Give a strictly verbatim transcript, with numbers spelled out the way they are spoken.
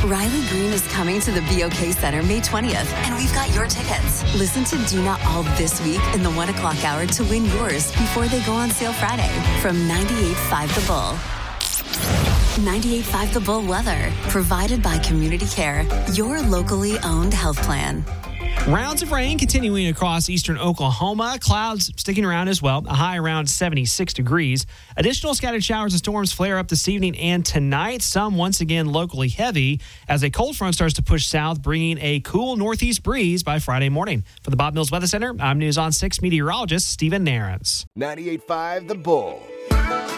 Riley Green is coming to the B O K Center May twentieth, and we've got your tickets. Listen to Do Not All this week in the one o'clock hour to win yours before they go on sale Friday from ninety-eight point five The Bull. ninety-eight point five The Bull weather, provided by Community Care, your locally owned health plan. Rounds of rain continuing across eastern Oklahoma. Clouds sticking around as well. A high around seventy-six degrees. Additional scattered showers and storms flare up this evening and tonight. Some once again locally heavy as a cold front starts to push south, bringing a cool northeast breeze by Friday morning. For the Bob Mills Weather Center, I'm News on six meteorologist Stephen Nairns. ninety-eight point five The Bull.